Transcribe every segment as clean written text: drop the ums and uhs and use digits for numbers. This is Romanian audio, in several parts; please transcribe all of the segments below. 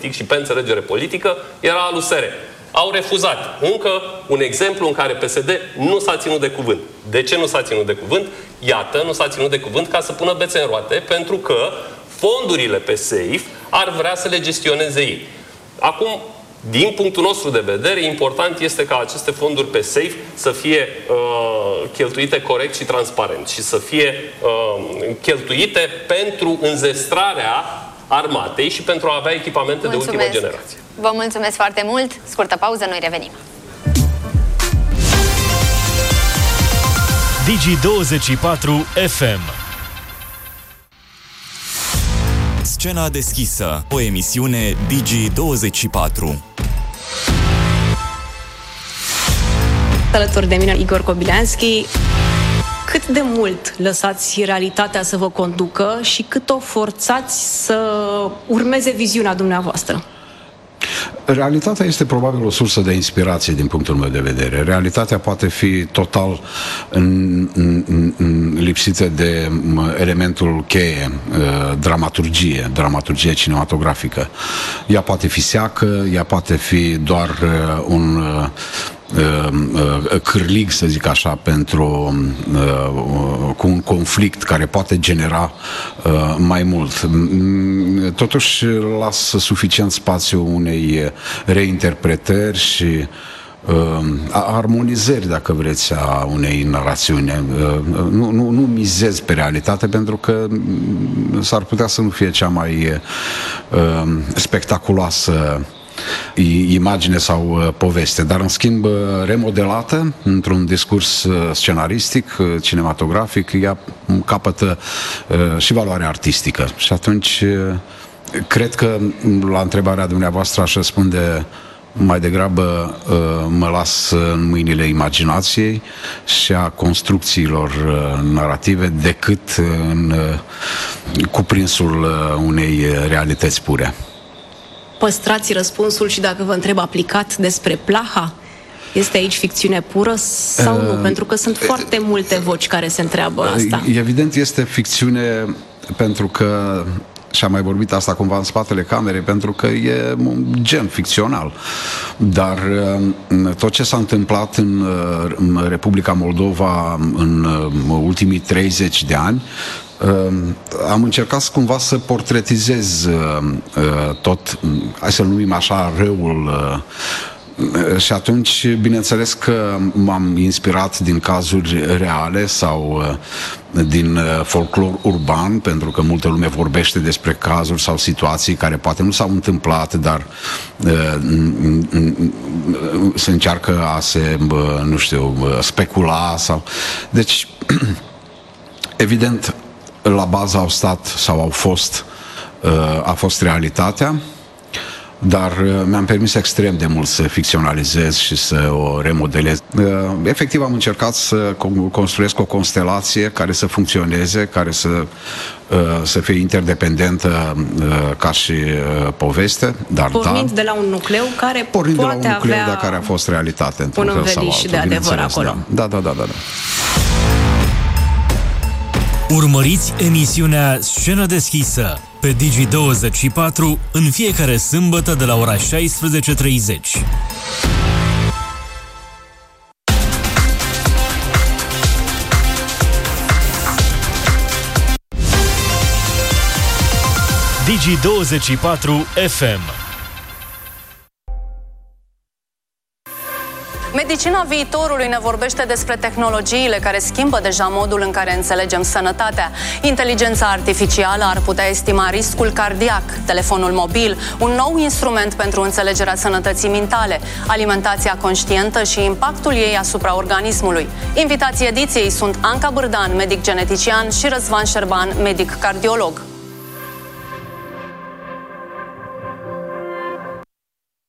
politic și pe înțelegere politică era al USR. Au refuzat. Încă un exemplu în care PSD nu s-a ținut de cuvânt. De ce nu s-a ținut de cuvânt? Iată, nu s-a ținut de cuvânt ca să pună bețe în roate, pentru că fondurile pe SAFE ar vrea să le gestioneze ei. Acum, din punctul nostru de vedere, important este ca aceste fonduri pe SAFE să fie cheltuite corect și transparent și să fie cheltuite pentru înzestrarea armatei și pentru a avea echipamente de ultimă generație. Vă mulțumesc foarte mult. Scurtă pauză, noi revenim. Digi24 FM. Scena deschisă, o emisiune Digi24. Alături de mine Igor Kobileanski. Cât de mult lăsați realitatea să vă conducă și cât o forțați să urmeze viziunea dumneavoastră? Realitatea este probabil o sursă de inspirație din punctul meu de vedere. Realitatea poate fi total lipsită de elementul cheie, dramaturgie cinematografică. Ea poate fi seacă, ea poate fi doar un cârlig, să zic așa, cu un conflict care poate genera mai mult. Totuși lasă suficient spațiu unei reinterpretări și armonizări, dacă vreți, a unei narațiuni. Nu mizez pe realitate, pentru că s-ar putea să nu fie cea mai spectaculoasă imagine sau poveste, dar în schimb remodelată într-un discurs scenaristic, cinematografic, ea capătă și valoare artistică. Și atunci cred că la întrebarea dumneavoastră aș răspunde mai degrabă mă las în mâinile imaginației și a construcțiilor narrative decât în cuprinsul unei realități pure. Păstrați răspunsul și dacă vă întreb aplicat despre Plaha, este aici ficțiune pură sau nu? Pentru că sunt foarte multe voci care se întreabă asta. Evident este ficțiune, pentru că, și am mai vorbit asta cumva în spatele camerei, pentru că e un gen ficțional. Dar tot ce s-a întâmplat în Republica Moldova în ultimii 30 de ani, am încercat cumva să portretizez tot, hai să-l numim așa, răul. Și atunci, bineînțeles că m-am inspirat din cazuri reale sau din folclor urban, pentru că multă lume vorbește despre cazuri sau situații care poate nu s-au întâmplat, dar se încearcă a se, nu știu, specula sau... Deci, evident, la bază au stat sau a fost realitatea, dar mi-am permis extrem de mult să ficționalizez și să o remodelez. Efectiv am încercat să construiesc o constelație care să funcționeze, care să fie interdependentă ca și poveste, dar pornind de la un nucleu care poate avea dar care a fost realitate într-un fel sau altul, de adevăr acolo. Da. Urmăriți emisiunea Scenă deschisă pe Digi24 în fiecare sâmbătă de la ora 16:30. Digi24 FM. Medicina viitorului ne vorbește despre tehnologiile care schimbă deja modul în care înțelegem sănătatea. Inteligența artificială ar putea estima riscul cardiac, telefonul mobil, un nou instrument pentru înțelegerea sănătății mentale, alimentația conștientă și impactul ei asupra organismului. Invitații ediției sunt Anca Bârdan, medic genetician, și Răzvan Șerban, medic cardiolog.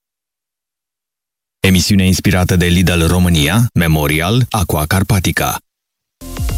Emisiune inspirată de Lidl România, Memorial, Aqua Carpatica.